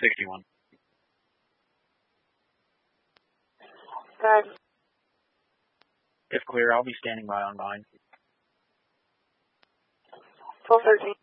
61. Good. If clear, I'll be standing by on mine. 1213.